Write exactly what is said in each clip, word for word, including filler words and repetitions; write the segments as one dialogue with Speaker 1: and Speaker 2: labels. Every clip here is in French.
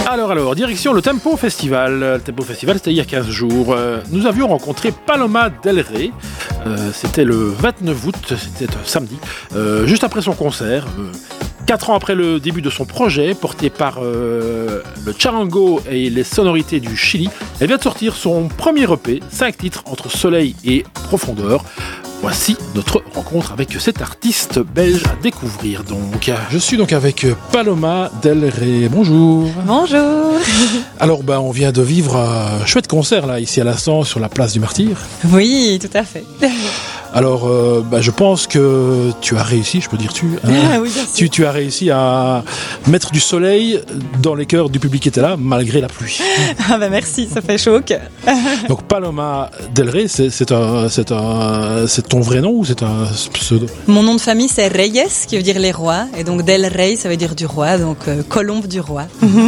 Speaker 1: Alors, alors, direction le Tempo Festival. Le Tempo Festival, c'était il y a quinze jours. Euh, nous avions rencontré Paloma Del Rey. Euh, c'était le vingt-neuf août, c'était un samedi, euh, juste après son concert. Euh, Quatre ans après le début de son projet, porté par euh, le charango et les sonorités du Chili, elle vient de sortir son premier E P, cinq titres entre soleil et profondeur. Voici notre rencontre avec cet artiste belge à découvrir donc. Je suis donc avec Paloma Del Rey. Bonjour.
Speaker 2: Bonjour.
Speaker 1: Alors ben, on vient de vivre un chouette concert là, ici à l'instant sur la place du Martyr.
Speaker 2: Oui, tout à fait.
Speaker 1: Alors euh, ben, je pense que tu as réussi, je peux dire tu. Hein,
Speaker 2: ah, oui, bien sûr.
Speaker 1: Tu, tu as réussi à mettre du soleil dans les cœurs du public qui était là, malgré la pluie.
Speaker 2: Ah ben merci, ça fait chaud.
Speaker 1: Donc Paloma Del Rey, c'est, c'est, un, c'est, un, c'est ton vrai nom ou c'est un pseudo?
Speaker 2: Mon nom de famille c'est Reyes, qui veut dire les rois, et donc Del Rey ça veut dire du roi, donc euh, colombe du roi.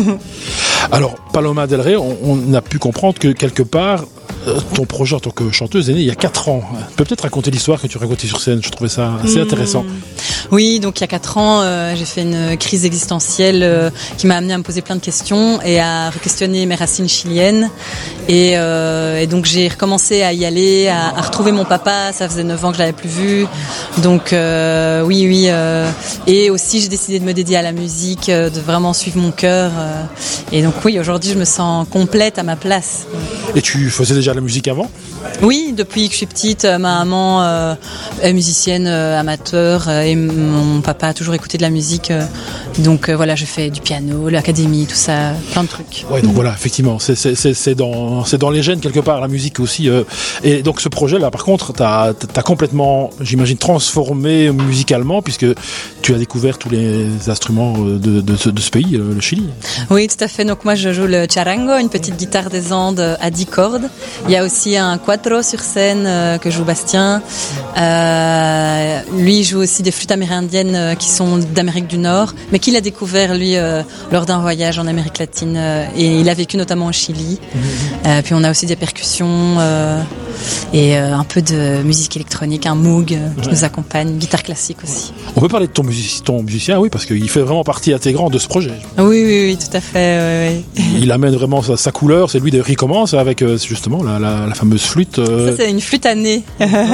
Speaker 1: Alors Paloma Del Rey, on, on a pu comprendre que quelque part ton projet en tant que chanteuse est né il y a quatre ans. Tu peux peut-être raconter l'histoire que tu racontais sur scène, je trouvais ça assez mmh. intéressant.
Speaker 2: Oui, donc il y a quatre ans, euh, j'ai fait une crise existentielle euh, qui m'a amené à me poser plein de questions et à re-questionner mes racines chiliennes. Et, euh, et donc j'ai recommencé à y aller, à, à retrouver mon papa, ça faisait neuf ans que je l'avais plus vu. Donc euh, oui, oui. Euh, et aussi j'ai décidé de me dédier à la musique, euh, de vraiment suivre mon cœur. Euh, et donc oui, aujourd'hui je me sens complète à ma place.
Speaker 1: Et tu faisais déjà la musique avant ?
Speaker 2: Oui, depuis que je suis petite, ma maman euh, est musicienne euh, amateur euh, et mon papa a toujours écouté de la musique. Euh, donc euh, voilà, je fais du piano, l'académie, tout ça, plein de trucs.
Speaker 1: Ouais, donc voilà, effectivement, c'est, c'est, c'est, c'est, dans, c'est dans les gènes quelque part, la musique aussi. Euh, et donc ce projet-là, par contre, t'as, t'as complètement, j'imagine, transformé musicalement puisque tu as découvert tous les instruments de, de, de, de ce pays, le Chili.
Speaker 2: Oui, tout à fait. Donc moi, je joue le charango, une petite guitare des Andes à dix cordes. Il y a aussi un quattro sur scène euh, que joue Bastien. Euh, lui il joue aussi des flûtes amérindiennes euh, qui sont d'Amérique du Nord, mais qu'il a découvert lui euh, lors d'un voyage en Amérique latine euh, et il a vécu notamment au Chili. Euh, puis on a aussi des percussions euh, et euh, un peu de musique électronique, un moog euh, qui nous accompagne, une guitare classique aussi.
Speaker 1: On peut parler de ton, music- ton musicien, oui, parce qu'il fait vraiment partie intégrante de ce projet.
Speaker 2: Oui, oui, oui, tout à fait. Oui, oui.
Speaker 1: Il amène vraiment sa, sa couleur. C'est lui d'ailleurs qui commence avec euh, justement la, la, la fameuse flûte. Euh...
Speaker 2: Ça, c'est une flûte à nez.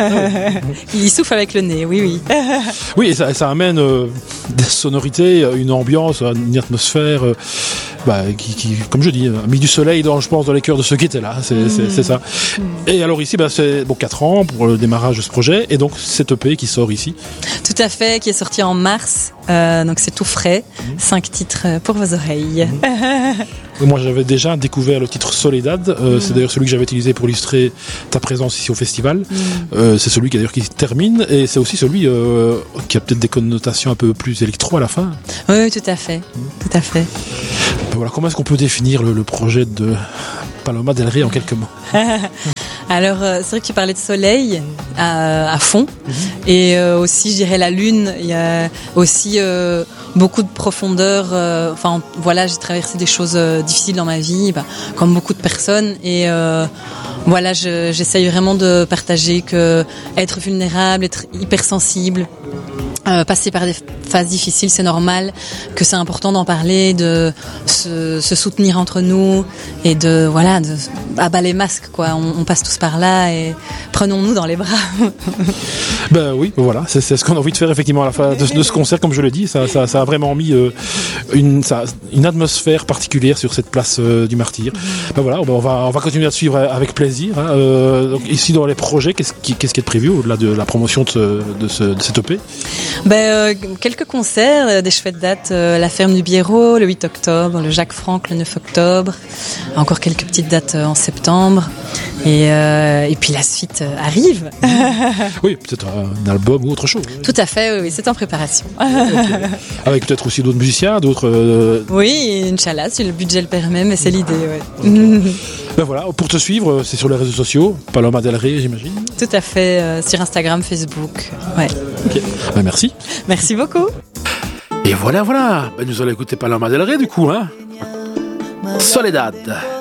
Speaker 2: Il souffle avec le nez, oui, oui.
Speaker 1: Oui, et ça, ça amène euh, des sonorités, une ambiance, une atmosphère euh, bah, qui, qui, comme je dis, a mis du soleil dans, je pense, dans les cœurs de ceux qui étaient là. C'est, mmh. c'est, c'est ça. Mmh. Et alors ici, bah, c'est bon, quatre ans pour le démarrage de ce projet, et donc cet E P qui sort ici.
Speaker 2: Tout à fait, qui est sorti en mars. Euh, donc c'est tout frais, mmh. cinq titres pour vos oreilles.
Speaker 1: Mmh. Moi j'avais déjà découvert le titre Soledad, euh, mmh. c'est d'ailleurs celui que j'avais utilisé pour illustrer ta présence ici au festival. Mmh. Euh, c'est celui qui d'ailleurs qui se termine et c'est aussi celui euh, qui a peut-être des connotations un peu plus électro à la fin.
Speaker 2: Oui, tout à fait, mmh. tout à fait.
Speaker 1: Voilà, comment est-ce qu'on peut définir le, le projet de Paloma Del Rey en quelques mots?
Speaker 2: Alors, euh, c'est vrai que tu parlais de soleil à, à fond, mmh. et euh, aussi, je dirais, la lune. Il y a aussi euh, beaucoup de profondeur. Euh, enfin, voilà, j'ai traversé des choses euh, difficiles dans ma vie, bah, comme beaucoup de personnes, et euh, voilà, je, j'essaye vraiment de partager que être vulnérable, être hypersensible, euh, passer par des phases difficiles, c'est normal, que c'est important d'en parler, de se, se soutenir entre nous et de voilà, de abattre les masques, quoi. On, on passe tous par là et prenons-nous dans les bras.
Speaker 1: Ben oui, voilà, c'est, c'est ce qu'on a envie de faire effectivement à la fin de, de ce concert, comme je l'ai dit, ça, ça, ça a vraiment mis euh, une, ça, une atmosphère particulière sur cette place euh, du Martyr. Ben voilà, on va, on va continuer à te suivre avec plaisir. Hein. Euh, donc ici dans les projets, qu'est-ce qui, qu'est-ce qui est prévu au-delà de la promotion de, ce, de, ce, de cet E P?
Speaker 2: Ben euh, quelques concerts, euh, des chouettes dates, euh, la ferme du Biérot le huit octobre, le Jacques Franck le neuf octobre, encore quelques petites dates euh, en septembre, et, euh, et puis la suite euh, arrive.
Speaker 1: Oui, peut-être un album ou autre chose.
Speaker 2: Tout à fait, oui, c'est en préparation.
Speaker 1: Okay. Avec peut-être aussi d'autres musiciens, d'autres... Euh...
Speaker 2: Oui, Inch'Allah, si le budget le permet, mais c'est l'idée, ouais.
Speaker 1: Okay. Ben voilà, pour te suivre, c'est sur les réseaux sociaux, Paloma Del Rey, j'imagine.
Speaker 2: Tout à fait, euh, sur Instagram, Facebook, ouais.
Speaker 1: Ok, ben merci.
Speaker 2: Merci beaucoup.
Speaker 1: Et voilà, voilà, ben nous allons écouter Paloma Del Rey du coup, hein. Soledad.